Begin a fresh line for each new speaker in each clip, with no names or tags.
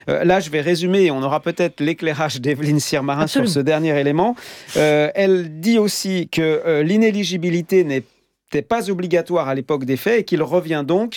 Là, je vais résumer et on aura peut-être l'éclairage d'Evelyne Sirmarin sur ce dernier élément. Elle dit aussi que l'inéligibilité n'était pas obligatoire à l'époque des faits et qu'il revient donc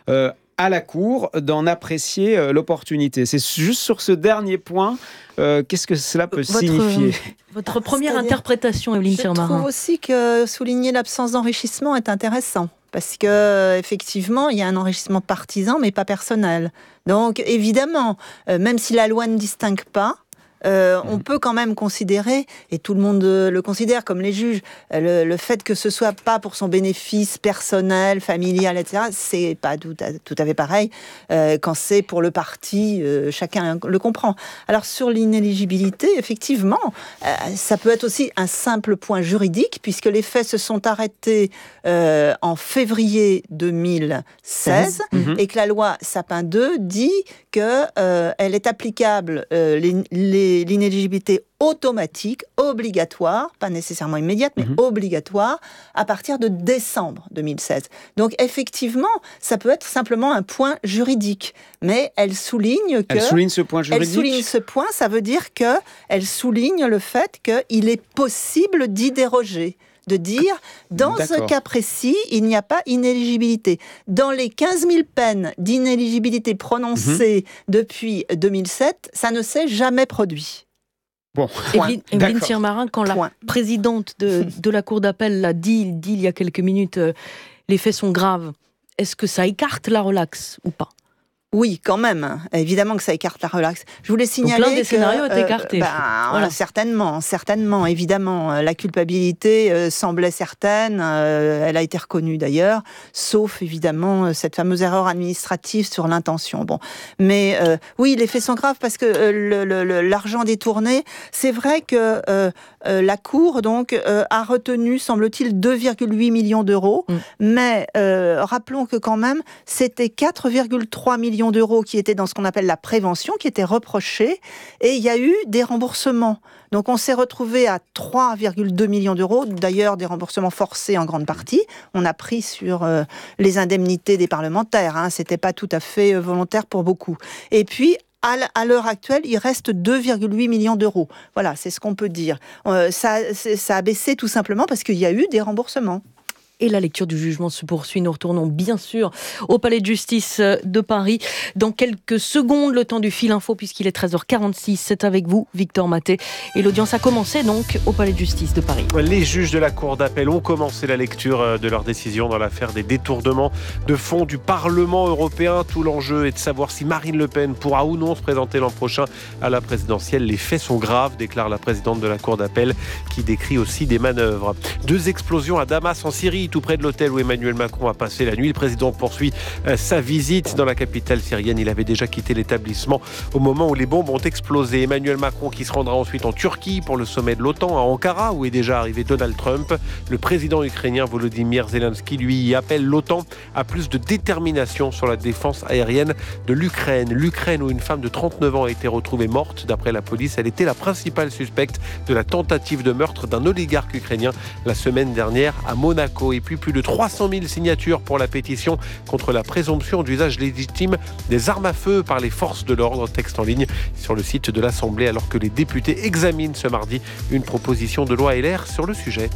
à la Cour d'en apprécier l'opportunité. C'est juste sur ce dernier point, qu'est-ce que cela peut signifier ?
Votre première interprétation, Evelyne Sirmarin.
Je trouve aussi que souligner l'absence d'enrichissement est intéressant. Parce que effectivement, il y a un enrichissement partisan, mais pas personnel. Donc, évidemment, même si la loi ne distingue pas, on peut quand même considérer, et tout le monde le considère comme les juges, le fait que ce soit pas pour son bénéfice personnel, familial, etc., c'est pas tout à fait pareil. Quand c'est pour le parti, chacun le comprend. Alors sur l'inéligibilité, effectivement, ça peut être aussi un simple point juridique, puisque les faits se sont arrêtés en février 2016, et que la loi Sapin 2 dit qu'elle est applicable, l'inéligibilité automatique, obligatoire, pas nécessairement immédiate, mais obligatoire, à partir de décembre 2016. Donc effectivement, ça peut être simplement un point juridique, mais elle souligne que...
Elle souligne ce point juridique ?
Elle souligne ce point, ça veut dire qu'elle souligne le fait qu'il est possible d'y déroger. De dire, dans ce cas précis, il n'y a pas inéligibilité. Dans les 15 000 peines d'inéligibilité prononcées depuis 2007, ça ne s'est jamais produit.
Bon,
Evelyne Sirmarin, quand la présidente de la Cour d'appel l'a dit il y a quelques minutes, les faits sont graves, est-ce que ça écarte la relaxe ou pas ?
Oui, quand même. Évidemment que ça écarte la relaxe. Je voulais signaler
donc l'un des scénarios est écarté.
Voilà. Certainement, évidemment. La culpabilité semblait certaine. Elle a été reconnue d'ailleurs, sauf évidemment cette fameuse erreur administrative sur l'intention. Bon, mais oui, les faits sont graves parce que l'argent détourné, c'est vrai que la Cour donc a retenu, semble-t-il, 2,8 millions d'euros. Mais rappelons que quand même, c'était 4,3 millions d'euros qui étaient dans ce qu'on appelle la prévention, qui étaient reprochés, et il y a eu des remboursements. Donc on s'est retrouvé à 3,2 millions d'euros, d'ailleurs des remboursements forcés en grande partie. On a pris sur les indemnités des parlementaires, c'était pas tout à fait volontaire pour beaucoup. Et puis, à l'heure actuelle, il reste 2,8 millions d'euros. Voilà, c'est ce qu'on peut dire. Ça a baissé tout simplement parce qu'il y a eu des remboursements.
Et la lecture du jugement se poursuit. Nous retournons bien sûr au Palais de Justice de Paris. Dans quelques secondes, le temps du fil info, puisqu'il est 13h46. C'est avec vous, Victor Maté. Et l'audience a commencé donc au Palais de Justice de Paris.
Les juges de la Cour d'appel ont commencé la lecture de leur décision dans l'affaire des détournements de fonds du Parlement européen. Tout l'enjeu est de savoir si Marine Le Pen pourra ou non se présenter l'an prochain à la présidentielle. Les faits sont graves, déclare la présidente de la Cour d'appel, qui décrit aussi des manœuvres. 2 explosions à Damas en Syrie, tout près de l'hôtel où Emmanuel Macron a passé la nuit. Le président poursuit sa visite dans la capitale syrienne. Il avait déjà quitté l'établissement au moment où les bombes ont explosé. Emmanuel Macron qui se rendra ensuite en Turquie pour le sommet de l'OTAN à Ankara, où est déjà arrivé Donald Trump. Le président ukrainien Volodymyr Zelensky, lui, appelle l'OTAN à plus de détermination sur la défense aérienne de l'Ukraine. L'Ukraine, où une femme de 39 ans a été retrouvée morte. D'après la police, elle était la principale suspecte de la tentative de meurtre d'un oligarque ukrainien la semaine dernière à Monaco. Et puis plus de 300 000 signatures pour la pétition contre la présomption d'usage légitime des armes à feu par les forces de l'ordre. Texte en ligne sur le site de l'Assemblée, alors que les députés examinent ce mardi une proposition de loi LR sur le sujet.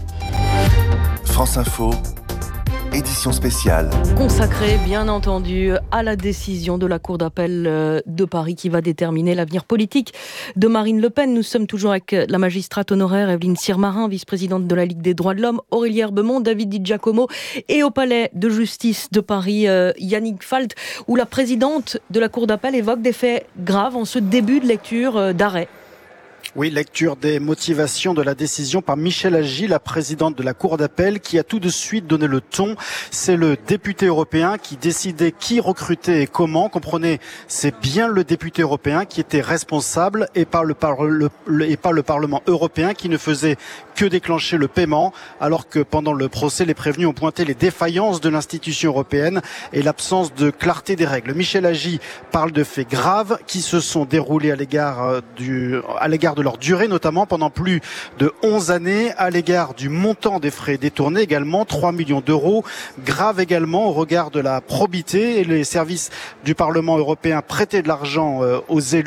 France Info, édition spéciale.
Consacrée, bien entendu, à la décision de la Cour d'appel de Paris qui va déterminer l'avenir politique de Marine Le Pen. Nous sommes toujours avec la magistrate honoraire Evelyne Sirmarin, vice-présidente de la Ligue des droits de l'homme, Aurélie Herbemont, David Di Giacomo, et au Palais de justice de Paris, Yannick Falt, où la présidente de la Cour d'appel évoque des faits graves en ce début de lecture d'arrêt.
Oui, lecture des motivations de la décision par Michèle Agy, la présidente de la Cour d'appel, qui a tout de suite donné le ton. C'est le député européen qui décidait qui recrutait et comment. Comprenez, c'est bien le député européen qui était responsable et pas le Parlement européen qui ne faisait que déclencher le paiement, alors que pendant le procès, les prévenus ont pointé les défaillances de l'institution européenne et l'absence de clarté des règles. Michèle Agy parle de faits graves qui se sont déroulés à l'égard de leur durée, notamment pendant plus de 11 années, à l'égard du montant des frais détournés également, 3 millions d'euros. Grave également au regard de la probité, et les services du Parlement européen prêtaient de l'argent aux élus